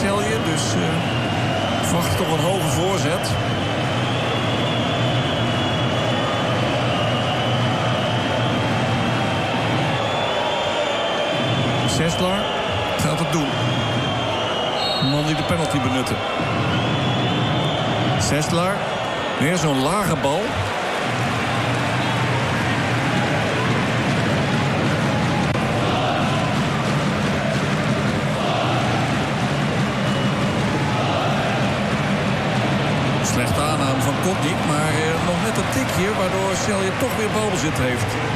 Celje. Dus verwacht toch een hoge voorzet. Seslar gaat het doen. De man die de penalty benutte. Seslar. Weer zo'n lage bal. Slechte aanname van Kotnik, maar nog net een tikje waardoor Celje toch weer balbezit heeft.